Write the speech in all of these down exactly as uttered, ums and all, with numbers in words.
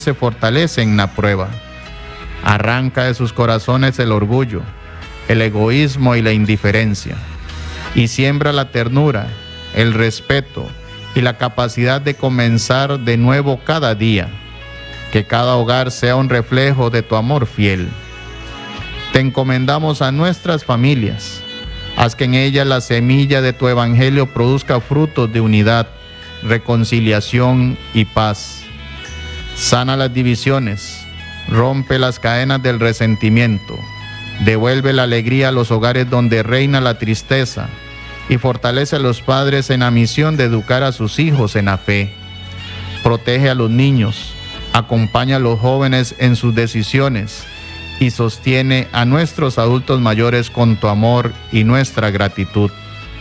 se fortalece en la prueba. Arranca de sus corazones el orgullo, el egoísmo y la indiferencia, y siembra la ternura, el respeto y la capacidad de comenzar de nuevo cada día. Que cada hogar sea un reflejo de tu amor fiel. Te encomendamos a nuestras familias. Haz que en ellas la semilla de tu evangelio produzca frutos de unidad, reconciliación y paz. Sana las divisiones, rompe las cadenas del resentimiento, devuelve la alegría a los hogares donde reina la tristeza y fortalece a los padres en la misión de educar a sus hijos en la fe. Protege a los niños, acompaña a los jóvenes en sus decisiones y sostiene a nuestros adultos mayores con tu amor y nuestra gratitud.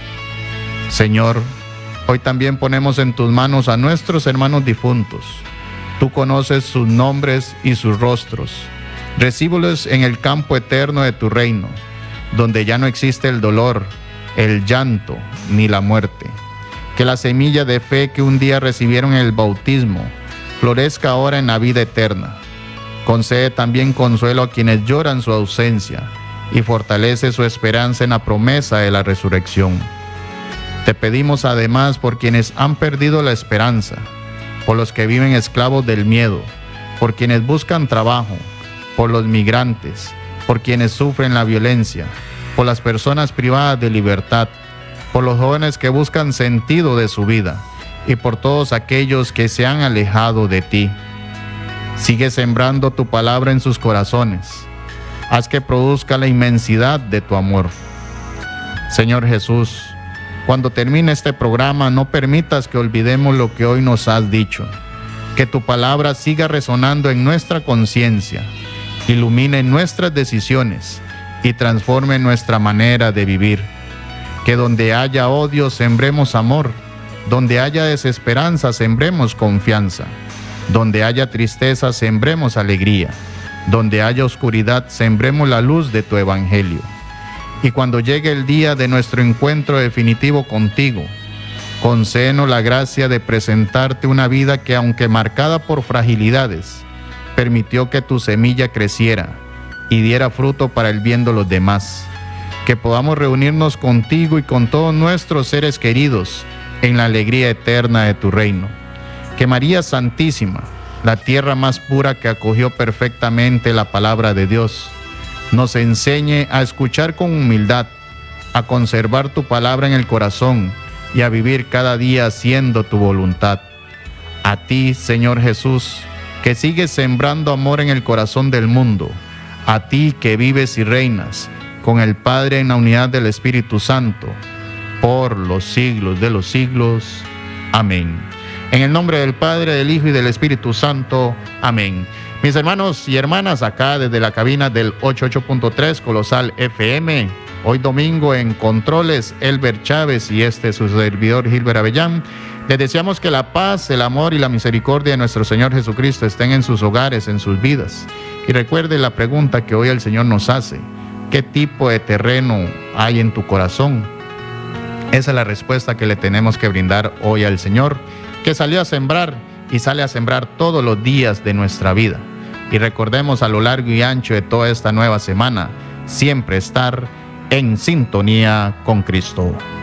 Señor, hoy también ponemos en tus manos a nuestros hermanos difuntos. Tú conoces sus nombres y sus rostros. Recíbelos en el campo eterno de tu reino, donde ya no existe el dolor, el llanto ni la muerte. Que la semilla de fe que un día recibieron en el bautismo florezca ahora en la vida eterna. Concede también consuelo a quienes lloran su ausencia y fortalece su esperanza en la promesa de la resurrección. Te pedimos además por quienes han perdido la esperanza, por los que viven esclavos del miedo, por quienes buscan trabajo, por los migrantes, por quienes sufren la violencia, por las personas privadas de libertad, por los jóvenes que buscan sentido de su vida y por todos aquellos que se han alejado de ti. Sigue sembrando tu palabra en sus corazones. Haz que produzca la inmensidad de tu amor. Señor Jesús, cuando termine este programa, no permitas que olvidemos lo que hoy nos has dicho. Que tu palabra siga resonando en nuestra conciencia, ilumine nuestras decisiones y transforme nuestra manera de vivir. Que donde haya odio, sembremos amor. Donde haya desesperanza, sembremos confianza. Donde haya tristeza, sembremos alegría. Donde haya oscuridad, sembremos la luz de tu evangelio. Y cuando llegue el día de nuestro encuentro definitivo contigo, concédenos la gracia de presentarte una vida que, aunque marcada por fragilidades, permitió que tu semilla creciera y diera fruto para el bien de los demás. Que podamos reunirnos contigo y con todos nuestros seres queridos en la alegría eterna de tu reino. Que María Santísima, la tierra más pura que acogió perfectamente la palabra de Dios, nos enseñe a escuchar con humildad, a conservar tu palabra en el corazón y a vivir cada día haciendo tu voluntad. A ti, Señor Jesús, que sigues sembrando amor en el corazón del mundo, a ti que vives y reinas con el Padre en la unidad del Espíritu Santo, por los siglos de los siglos. Amén. En el nombre del Padre, del Hijo y del Espíritu Santo. Amén. Mis hermanos y hermanas, acá desde la cabina del ochenta y ocho punto tres Colosal F M, hoy domingo en Controles, Elber Chávez y este su servidor Gilbert Avellán, les deseamos que la paz, el amor y la misericordia de nuestro Señor Jesucristo estén en sus hogares, en sus vidas. Y recuerde la pregunta que hoy el Señor nos hace: ¿qué tipo de terreno hay en tu corazón? Esa es la respuesta que le tenemos que brindar hoy al Señor, que salió a sembrar y sale a sembrar todos los días de nuestra vida. Y recordemos a lo largo y ancho de toda esta nueva semana, siempre estar en sintonía con Cristo.